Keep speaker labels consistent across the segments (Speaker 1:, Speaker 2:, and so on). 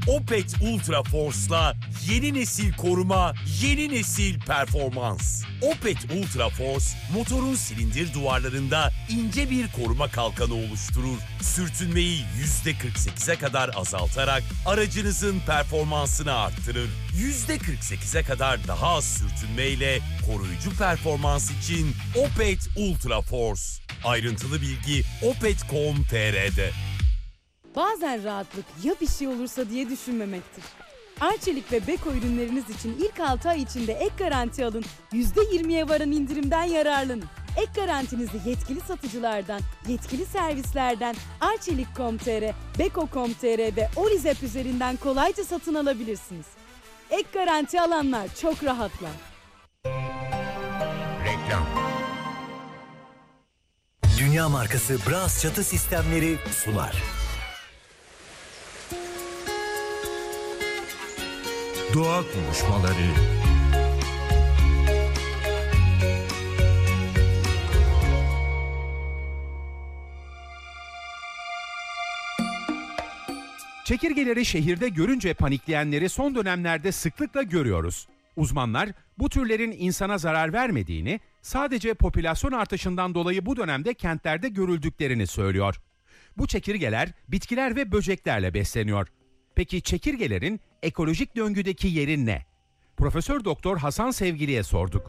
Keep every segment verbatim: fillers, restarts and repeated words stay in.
Speaker 1: Opet Ultra Force'la yeni nesil koruma, yeni nesil performans. Opet Ultra Force, motorun silindir duvarlarında ince bir koruma kalkanı oluşturur. Sürtünmeyi yüzde kırk sekize kadar azaltarak aracınızın performansını arttırır. yüzde kırk sekize kadar daha az sürtünmeyle koruyucu performans için Opet Ultra Force. Ayrıntılı bilgi opet nokta com nokta tr'de.
Speaker 2: Bazen rahatlık ya bir şey olursa diye düşünmemektir. Arçelik ve Beko ürünleriniz için ilk altı ay içinde ek garanti alın, yüzde yirmiye varan indirimden yararlanın. Ek garantinizi yetkili satıcılardan, yetkili servislerden arçelik nokta com nokta tr, beko nokta com nokta tr ve Olizep üzerinden kolayca satın alabilirsiniz. Ek garanti alanlar çok rahatlar.
Speaker 3: Reklam. Dünya markası Bras çatı sistemleri sunar. Doğa konuşmaları.
Speaker 4: Çekirgeleri şehirde görünce panikleyenleri son dönemlerde sıklıkla görüyoruz. Uzmanlar bu türlerin insana zarar vermediğini, sadece popülasyon artışından dolayı bu dönemde kentlerde görüldüklerini söylüyor. Bu çekirgeler bitkiler ve böceklerle besleniyor. Peki çekirgelerin ekolojik döngüdeki yeri ne? Profesör Doktor Hasan Sevgili'ye sorduk.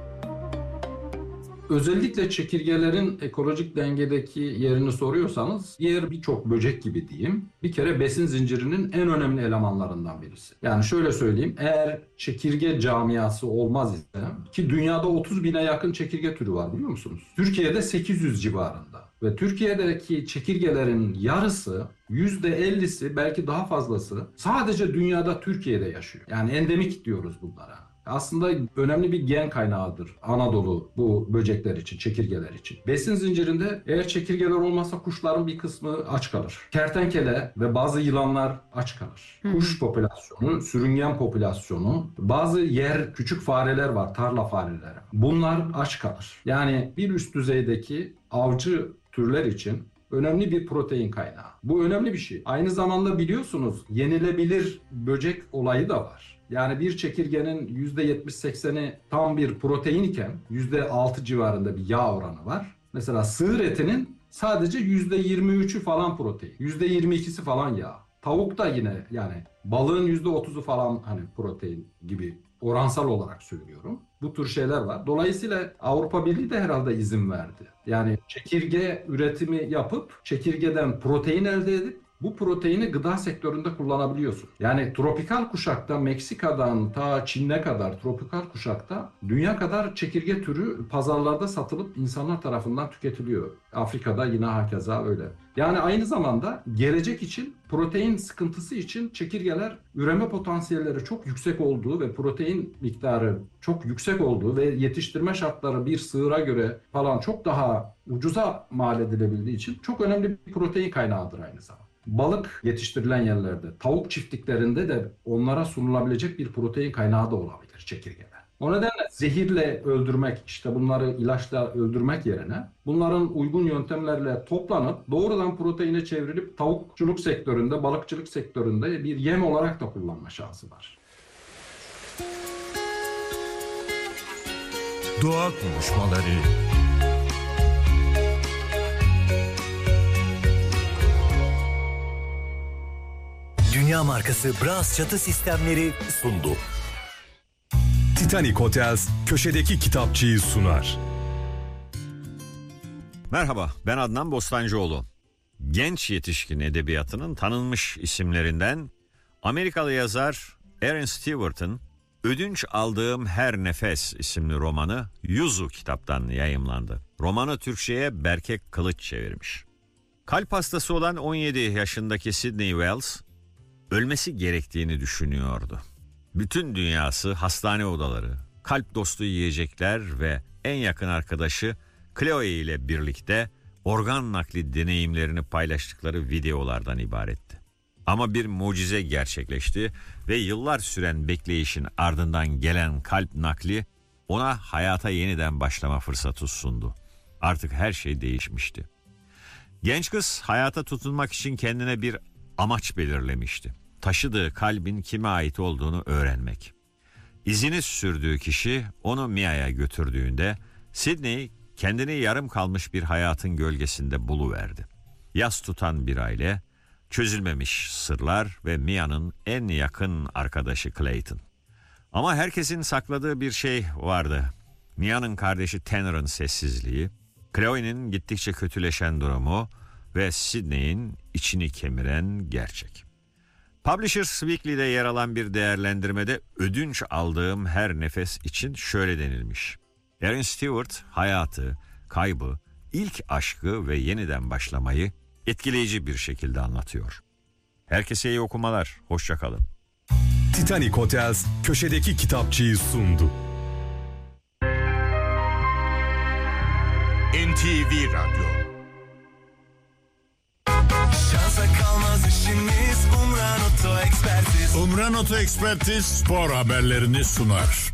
Speaker 5: Özellikle çekirgelerin ekolojik dengedeki yerini soruyorsanız, yer birçok böcek gibi diyeyim. Bir kere besin zincirinin en önemli elemanlarından birisi. Yani şöyle söyleyeyim, eğer çekirge camiası olmaz ise, ki dünyada otuz bine yakın çekirge türü var biliyor musunuz? Türkiye'de sekiz yüz civarında. Ve Türkiye'deki çekirgelerin yarısı, yüzde ellisi belki daha fazlası sadece dünyada Türkiye'de yaşıyor. Yani endemik diyoruz bunlara. Aslında önemli bir gen kaynağıdır Anadolu bu böcekler için, çekirgeler için. Besin zincirinde eğer çekirgeler olmazsa kuşların bir kısmı aç kalır. Kertenkele ve bazı yılanlar aç kalır. Hı. Kuş popülasyonu, sürüngen popülasyonu, bazı yer küçük fareler var, tarla fareleri. Bunlar aç kalır. Yani bir üst düzeydeki avcı türler için önemli bir protein kaynağı. Bu önemli bir şey. Aynı zamanda biliyorsunuz yenilebilir böcek olayı da var. Yani bir çekirgenin yüzde yetmiş sekseni tam bir protein iken yüzde altı civarında bir yağ oranı var. Mesela sığır etinin sadece yüzde yirmi üçü falan protein, yüzde yirmi ikisi falan yağ. Tavuk da yine, yani balığın yüzde otuzu falan hani protein gibi, oransal olarak söylüyorum. Bu tür şeyler var. Dolayısıyla Avrupa Birliği de herhalde izin verdi. Yani çekirge üretimi yapıp çekirgeden protein elde edip bu proteini gıda sektöründe kullanabiliyorsun. Yani tropikal kuşakta, Meksika'dan ta Çin'e kadar tropikal kuşakta dünya kadar çekirge türü pazarlarda satılıp insanlar tarafından tüketiliyor. Afrika'da yine hakeza öyle. Yani aynı zamanda gelecek için, protein sıkıntısı için çekirgeler üreme potansiyelleri çok yüksek olduğu ve protein miktarı çok yüksek olduğu ve yetiştirme şartları bir sığıra göre falan çok daha ucuza mal edilebildiği için çok önemli bir protein kaynağıdır aynı zamanda. Balık yetiştirilen yerlerde, tavuk çiftliklerinde de onlara sunulabilecek bir protein kaynağı da olabilir çekirgeler. O nedenle zehirle öldürmek, işte bunları ilaçla öldürmek yerine bunların uygun yöntemlerle toplanıp doğrudan proteine çevrilip tavukçuluk sektöründe, balıkçılık sektöründe bir yem olarak da kullanma şansı var.
Speaker 3: Doğa konuşmaları. Dünya markası Bras çatı sistemleri sundu.
Speaker 6: Titanic Hotels köşedeki kitapçıyı sunar.
Speaker 7: Merhaba, ben Adnan Bostancıoğlu. Genç yetişkin edebiyatının tanınmış isimlerinden Amerikalı yazar Aaron Stewart'ın Ödünç Aldığım Her Nefes isimli romanı Yuzu kitaptan yayımlandı. Romanı Türkçe'ye Berke Kılıç çevirmiş. Kalp hastası olan on yedi yaşındaki Sidney Wells, ölmesi gerektiğini düşünüyordu. Bütün dünyası hastane odaları, kalp dostu yiyecekler ve en yakın arkadaşı Chloe ile birlikte organ nakli deneyimlerini paylaştıkları videolardan ibaretti. Ama bir mucize gerçekleşti ve yıllar süren bekleyişin ardından gelen kalp nakli ona hayata yeniden başlama fırsatı sundu. Artık her şey değişmişti. Genç kız hayata tutunmak için kendine bir amaç belirlemişti. taşıdığı kalbin kime ait olduğunu öğrenmek. İzini sürdüğü kişi onu Mia'ya götürdüğünde Sidney kendini yarım kalmış bir hayatın gölgesinde buluverdi. Yas tutan bir aile, çözülmemiş sırlar ve Mia'nın en yakın arkadaşı Clayton. Ama herkesin sakladığı bir şey vardı. Mia'nın kardeşi Tanner'ın sessizliği, Chloe'nin gittikçe kötüleşen durumu ve Sidney'in içini kemiren gerçek. Publishers Weekly'de yer alan bir değerlendirmede ödünç aldığım her nefes için şöyle denilmiş. Aaron Stewart hayatı, kaybı, ilk aşkı ve yeniden başlamayı etkileyici bir şekilde anlatıyor. Herkese iyi okumalar, hoşça kalın.
Speaker 6: Titanic Hotels köşedeki kitapçıyı sundu.
Speaker 1: N T V Radyo.
Speaker 8: Şansa kalmaz işimiz Umran Oto Ekspertiz.
Speaker 9: Umran Oto Ekspertiz spor haberlerini sunar.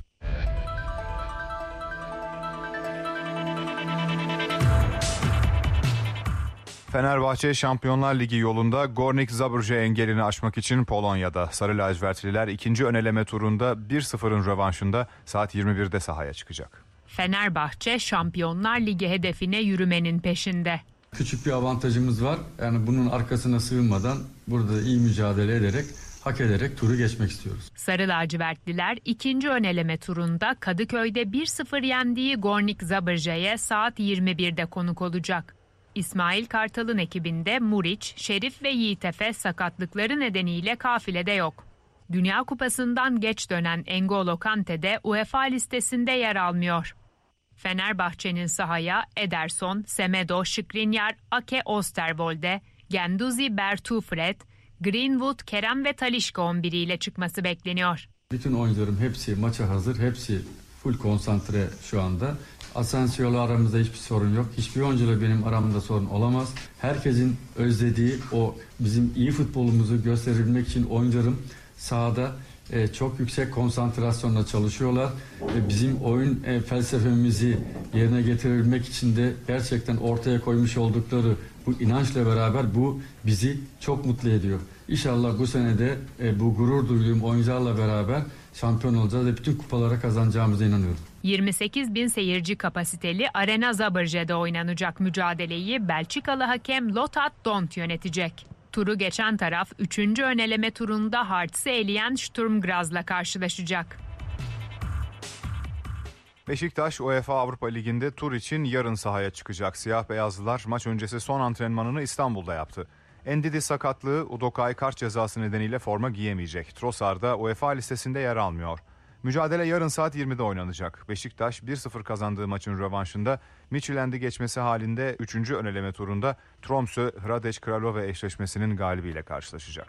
Speaker 10: Fenerbahçe Şampiyonlar Ligi yolunda Górnik Zabrze engelini aşmak için Polonya'da. Sarı lacivertliler ikinci öneleme turunda bir sıfırın rövanşında saat yirmi birde sahaya çıkacak.
Speaker 11: Fenerbahçe Şampiyonlar Ligi hedefine yürümenin peşinde.
Speaker 12: Küçük bir avantajımız var. Yani bunun arkasına sığınmadan burada iyi mücadele ederek, hak ederek turu geçmek istiyoruz.
Speaker 11: Sarı lacivertliler ikinci öneleme turunda Kadıköy'de bir sıfır yendiği Górnik Zabrze'ye saat yirmi birde konuk olacak. İsmail Kartal'ın ekibinde Muriç, Şerif ve Yiğitefe sakatlıkları nedeniyle kafilede yok. Dünya Kupası'ndan geç dönen N'Golo Kante de UEFA listesinde yer almıyor. Fenerbahçe'nin sahaya Ederson, Semedo, Skriniar, Ake Osterwolde, Guendouzi, Bertu Fred, Greenwood, Kerem ve Talisca on bir ile çıkması bekleniyor.
Speaker 12: Bütün oyuncularım hepsi maça hazır, hepsi full konsantre şu anda. Asensio'la aramızda hiçbir sorun yok. Hiçbir oyuncuyla benim aramda sorun olamaz. Herkesin özlediği o bizim iyi futbolumuzu gösterebilmek için oyuncularım sahada e, çok yüksek konsantrasyonla çalışıyorlar. E, bizim oyun e, felsefemizi yerine getirebilmek için de gerçekten ortaya koymuş oldukları bu inançla beraber bu bizi çok mutlu ediyor. İnşallah bu sene de e, bu gurur duyduğum oyuncularla beraber şampiyon olacağız ve bütün kupalara kazanacağımıza inanıyorum.
Speaker 11: yirmi sekiz bin seyirci kapasiteli Arena Zabrze'de oynanacak mücadeleyi Belçikalı hakem Lothar Dont yönetecek. Turu geçen taraf üçüncü öneleme turunda Hartz'ı eleyen Sturm Graz'la karşılaşacak.
Speaker 10: Beşiktaş UEFA Avrupa Ligi'nde tur için yarın sahaya çıkacak. Siyah beyazlılar maç öncesi son antrenmanını İstanbul'da yaptı. Endidi sakatlığı, Udokay kart cezası nedeniyle forma giyemeyecek. Trossard da UEFA listesinde yer almıyor. Mücadele yarın saat yirmide oynanacak. Beşiktaş bir sıfır kazandığı maçın rövanşında Midtjylland'i geçmesi halinde üçüncü öneleme turunda Tromsø Hradec Kralove eşleşmesinin galibiyle karşılaşacak.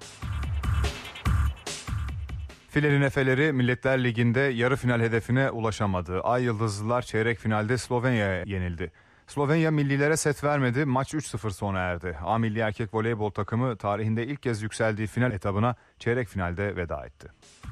Speaker 10: Filenin Efeleri Milletler Ligi'nde yarı final hedefine ulaşamadı. Ay Yıldızlılar çeyrek finalde Slovenya'ya yenildi. Slovenya millilere set vermedi, maç üç sıfır sona erdi. A milli erkek voleybol takımı tarihinde ilk kez yükseldiği final etabına çeyrek finalde veda etti.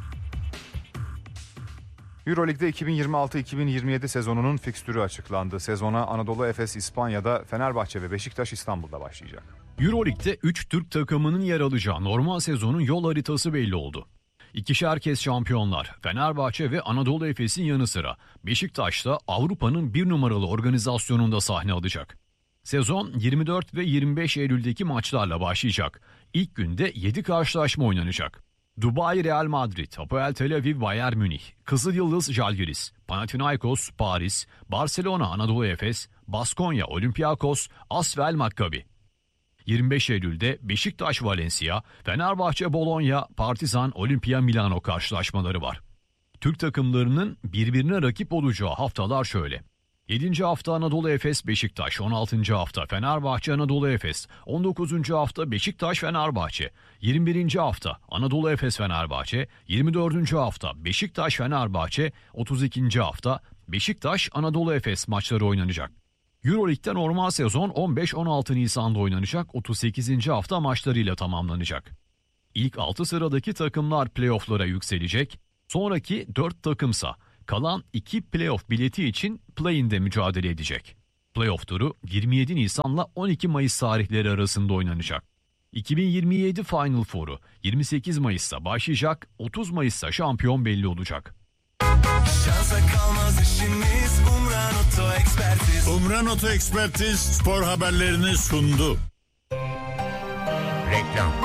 Speaker 10: Euroleague'de iki bin yirmi altı iki bin yirmi yedi sezonunun fikstürü açıklandı. Sezona Anadolu Efes İspanya'da, Fenerbahçe ve Beşiktaş İstanbul'da başlayacak.
Speaker 13: Euroleague'de üç Türk takımının yer alacağı normal sezonun yol haritası belli oldu. İkişer kez şampiyonlar Fenerbahçe ve Anadolu Efes'in yanı sıra Beşiktaş'ta Avrupa'nın bir numaralı organizasyonunda sahne alacak. Sezon yirmi dört ve yirmi beş Eylül'deki maçlarla başlayacak. İlk günde yedi karşılaşma oynanacak. Dubai Real Madrid, Hapoel Tel Aviv Bayern Münih, Kızılyıldız Žalgiris, Panathinaikos Paris, Barcelona Anadolu Efes, Baskonya Olympiakos, Asvel Maccabi. yirmi beş Eylül'de Beşiktaş Valencia, Fenerbahçe Bologna, Partizan Olimpia Milano karşılaşmaları var. Türk takımlarının birbirine rakip olacağı haftalar şöyle. yedinci hafta Anadolu Efes Beşiktaş, on altıncı hafta Fenerbahçe Anadolu Efes, on dokuzuncu hafta Beşiktaş Fenerbahçe, yirmi birinci hafta Anadolu Efes Fenerbahçe, yirmi dördüncü hafta Beşiktaş Fenerbahçe, otuz ikinci hafta Beşiktaş Anadolu Efes maçları oynanacak. Euroleague'de normal sezon on beş on altı Nisan'da oynanacak, otuz sekizinci hafta maçlarıyla tamamlanacak. İlk altı sıradaki takımlar playoff'lara yükselecek, sonraki dört takımsa kalan iki playoff bileti için play-in'de mücadele edecek. Playoff turu yirmi yedi Nisan'la on iki Mayıs tarihleri arasında oynanacak. iki bin yirmi yedi Final Four'u yirmi sekiz Mayıs'ta başlayacak, otuz Mayıs'ta şampiyon belli olacak.
Speaker 8: Şansa kalmaz işimiz, Umran Oto Ekspertiz.
Speaker 9: Umran Oto Ekspertiz spor haberlerini sundu.
Speaker 3: Reklam.